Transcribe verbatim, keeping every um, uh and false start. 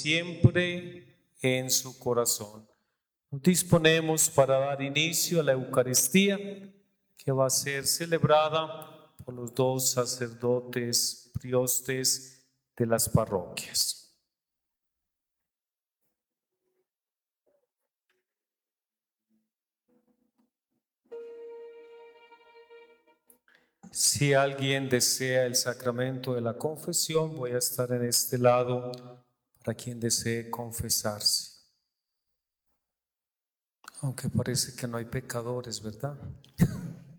siempre en su corazón. Nos disponemos para dar inicio a la Eucaristía, que va a ser celebrada por los dos sacerdotes priostes de las parroquias. Si alguien desea el sacramento de la confesión, voy a estar en este lado para quien desee confesarse. Aunque parece que no hay pecadores, ¿verdad?